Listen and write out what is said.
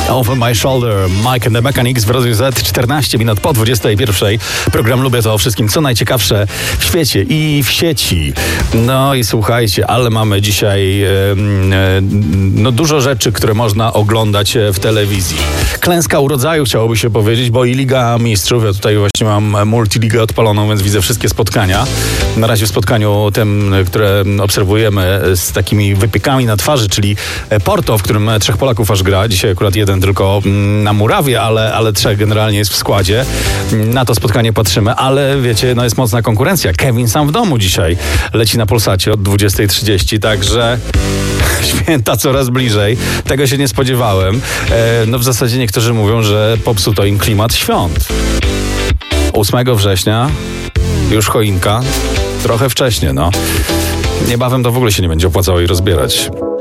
Over My Shoulder, Mike and the Mechanics w Radiu Z, 14 minut po 21. Program Lubię to o wszystkim, co najciekawsze w świecie i w sieci. No i słuchajcie, ale mamy dzisiaj dużo rzeczy, które można oglądać w telewizji. Klęska urodzaju, chciałoby się powiedzieć, bo i Liga Mistrzów, ja tutaj właśnie mam multiligę odpaloną, więc widzę wszystkie spotkania. Na razie w spotkaniu tym, które obserwujemy z takimi wypiekami na twarzy, czyli Porto, w którym 3 Polaków aż gra. Dzisiaj akurat jeden tylko na murawie, ale 3 generalnie jest w składzie. Na to spotkanie patrzymy, ale wiecie, jest mocna konkurencja. Kevin sam w domu dzisiaj leci na Polsacie od 20:30, także święta coraz bliżej. Tego się nie spodziewałem. W zasadzie niektórzy mówią, że popsuto im klimat świąt. 8 września już choinka. Trochę wcześnie, Niebawem to w ogóle się nie będzie opłacało jej rozbierać.